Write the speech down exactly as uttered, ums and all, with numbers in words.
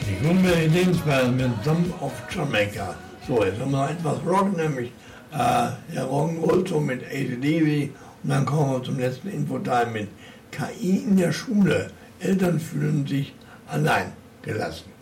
Die Grünberg Lebensband mit Some of Jamaica. So, jetzt haben wir noch etwas Rock, nämlich äh, der Rock'n'Roll mit A C D C. Und dann kommen wir zum letzten Infoteil mit K I in der Schule. Eltern fühlen sich allein gelassen.